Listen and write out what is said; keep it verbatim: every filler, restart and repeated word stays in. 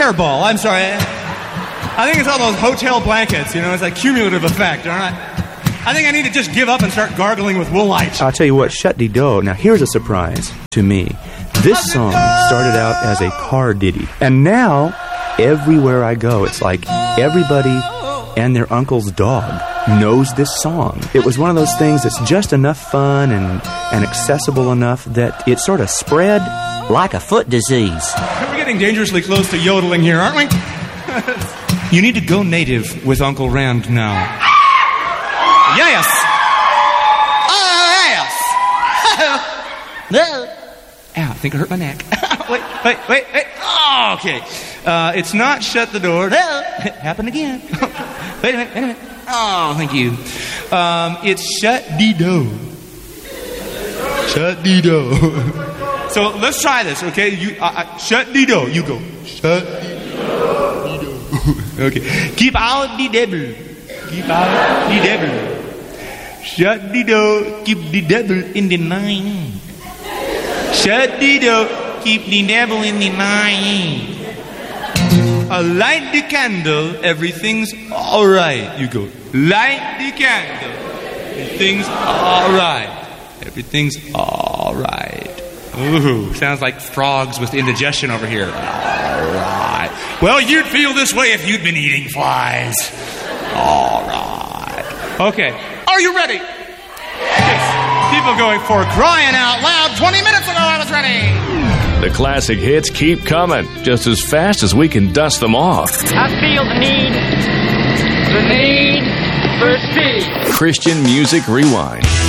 hairball. I'm sorry. I think it's all those hotel blankets. You know, it's like cumulative effect. All right. I think I need to just give up and start gargling with woolite. I'll tell you what, Shut-dee-do. Now, here's a surprise to me. This song started out as a car ditty, and now everywhere I go, it's like everybody and their uncle's dog knows this song. It was one of those things that's just enough fun and, and accessible enough that it sort of spread like a foot disease. We're getting dangerously close to yodeling here, aren't we? You need to go native with Uncle Rand now. Yes! Oh, yes! Ow, I think I hurt my neck. wait, wait, wait, wait. Oh, okay. Uh, it's not shut the door. It happened again. wait a minute, wait a minute. Oh, thank you. Um, it's shut-dee-do. Shut-dee-do. So let's try this, okay? You uh, uh, shut-dee-do. You go. Shut-dee-do. Okay. Keep out the devil. Keep out the devil. Shut-dee-do. Keep the devil in the night. Shut-dee-do. Keep the devil in the night. Uh, light the candle, everything's alright. You go, light the candle, everything's alright. Everything's alright. Ooh, sounds like frogs with indigestion over here. Alright. Well, you'd feel this way if you'd been eating flies. Alright. Okay, are you ready? Yes. People going for crying out loud. twenty minutes ago I was ready. The classic hits keep coming, just as fast as we can dust them off. I feel the need, the need for speed. Christian Music Rewind.